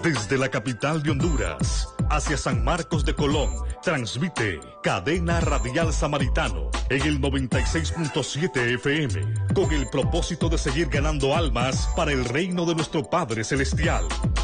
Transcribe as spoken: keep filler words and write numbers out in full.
Desde la capital de Honduras, hacia San Marcos de Colón, transmite Cadena Radial Samaritano en el noventa y seis punto siete F M, con el propósito de seguir ganando almas para el reino de nuestro Padre Celestial.